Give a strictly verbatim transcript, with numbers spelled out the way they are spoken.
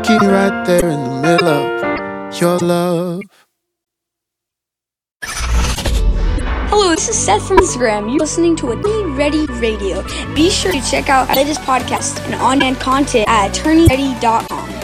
keep me right there in the middle of your love. Hello, this is Seth from Instagram. You're listening to Attorney Ready Radio. Be sure to check out our latest podcast and on-demand content at attorney ready dot com.